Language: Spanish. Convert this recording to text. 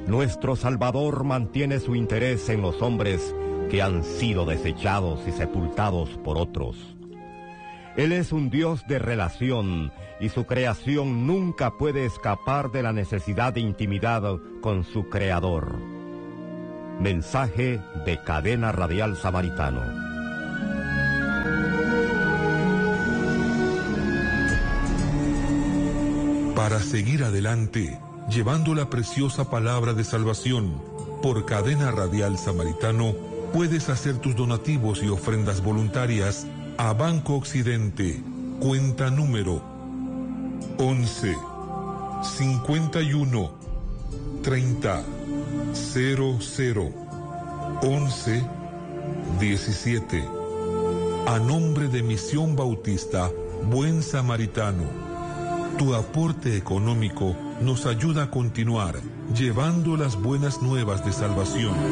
Nuestro Salvador mantiene su interés en los hombres que han sido desechados y sepultados por otros. Él es un Dios de relación y su creación nunca puede escapar de la necesidad de intimidad con su Creador. Mensaje de Cadena Radial Samaritano. Para seguir adelante, llevando la preciosa palabra de salvación, por Cadena Radial Samaritano, puedes hacer tus donativos y ofrendas voluntarias a Banco Occidente, cuenta número 11 51 30 00 11 17, a nombre de Misión Bautista Buen Samaritano. Tu aporte económico nos ayuda a continuar llevando las buenas nuevas de salvación.